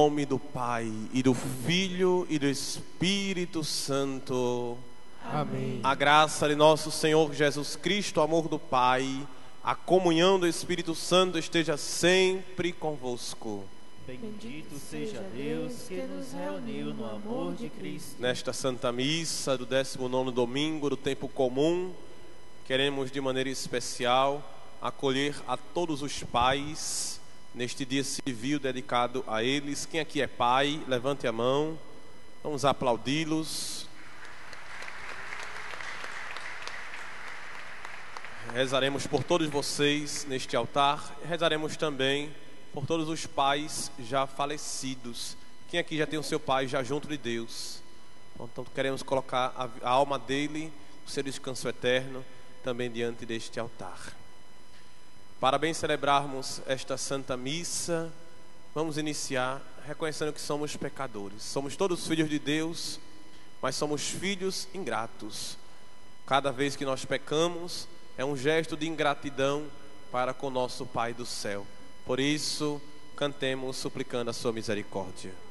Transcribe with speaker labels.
Speaker 1: Em nome do Pai, e do Filho, e do Espírito Santo.
Speaker 2: Amém.
Speaker 1: A graça de nosso Senhor Jesus Cristo, o amor do Pai, a comunhão do Espírito Santo esteja sempre convosco.
Speaker 2: Bendito seja Deus que nos reuniu no amor de Cristo.
Speaker 1: Nesta Santa Missa do 19º domingo do tempo comum, queremos de maneira especial acolher a todos os pais neste dia civil dedicado a eles. Quem aqui é pai, levante a mão. Vamos aplaudi-los. Rezaremos por todos vocês neste altar. Rezaremos também por todos os pais já falecidos. Quem aqui já tem o seu pai já junto de Deus? Então queremos colocar a alma dele, o seu descanso eterno, também diante deste altar. Para bem celebrarmos esta Santa Missa, vamos iniciar reconhecendo que somos pecadores. Somos todos filhos de Deus, mas somos filhos ingratos. Cada vez que nós pecamos, é um gesto de ingratidão para com nosso Pai do céu. Por isso, cantemos suplicando a sua misericórdia.